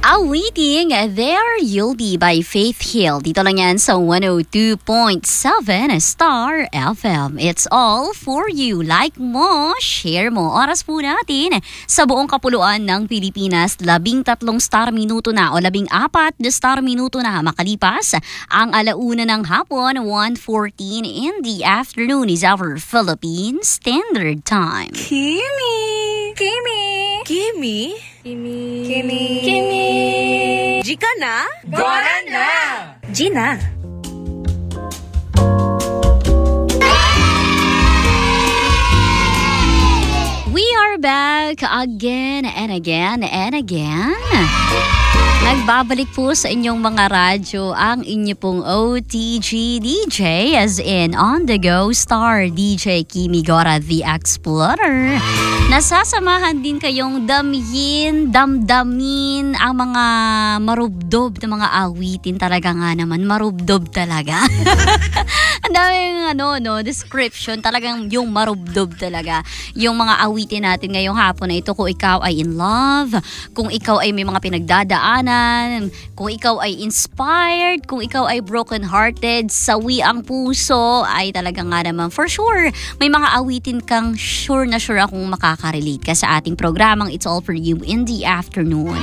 Awiting There You'll Be by Faith Hill. Dito lang yan sa 102.7 Star FM. It's all for you. Like mo, share mo. Oras po natin sa buong kapuluan ng Pilipinas. 13 star minuto na o 14 na star minuto na makalipas ang 1:00 ng hapon, 1:14 in the afternoon is our Philippine Standard Time. Kimi! Kimi! Kimi? Kimi. Kimi. Kimi. Gika na? Gora na! Gina. We are back again and again and again. Nagbabalik po sa inyong mga radyo ang inyo pong OTG DJ as in On The Go Star DJ Kimi Gora the Explorer. Nasasamahan din kayong damdamin ang mga marubdob na mga awitin. Talaga nga naman, marubdob talaga. Ang daming description. Talagang yung marubdob talaga. Yung mga awitin natin ngayong hapon na ito, kung ikaw ay in love, kung ikaw ay may mga pinagdadaanan, kung ikaw ay inspired, kung ikaw ay broken-hearted, sawi ang puso, ay talaga nga naman for sure, may mga awitin kang sure akong makaka-relate ka sa ating programang It's All For You in the Afternoon.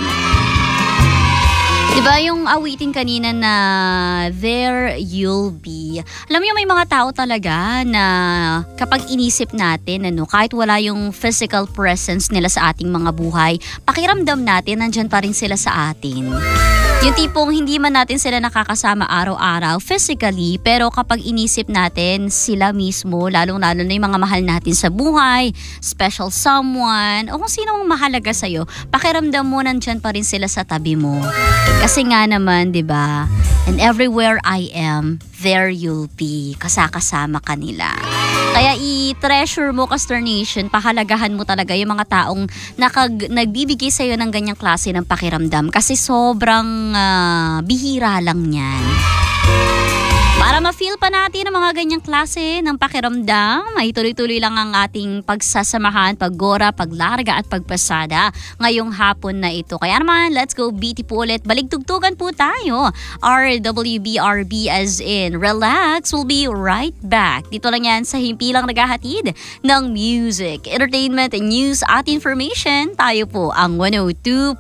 Diba yung awitin kanina na There You'll Be. Alam mo may mga tao talaga na kapag inisip natin, kahit wala yung physical presence nila sa ating mga buhay, pakiramdam natin nandyan pa rin sila sa atin. Yung tipong hindi man natin sila nakakasama araw-araw physically, pero kapag inisip natin sila mismo, lalong-lalo na yung mga mahal natin sa buhay, special someone, o kung sino mang mahalaga sa'yo, pakiramdam mo nandyan pa rin sila sa tabi mo. Kasi nga naman, diba? And everywhere I am, there you'll be. Kasakasama ka nila. Kaya i-treasure mo, Castor Nation, pahalagahan mo talaga yung mga taong nagbibigay sa'yo ng ganyang klase ng pakiramdam. Kasi sobrang bihira lang yan. Para ma-feel pa natin ang mga ganyang klase ng pakiramdam, ay tuloy-tuloy lang ang ating pagsasamahan, paggora, paglarga at pagpasada ngayong hapon na ito. Kaya naman, let's go BT po ulit. Baligtugtugan po tayo. RWBRB as in relax. We'll be right back. Dito lang yan sa himpilang naghahatid ng music, entertainment, and news at information. Tayo po ang 102.7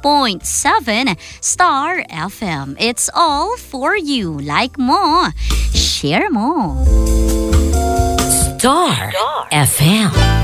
Star FM. It's all for you. Like mo, share mo. Star FM.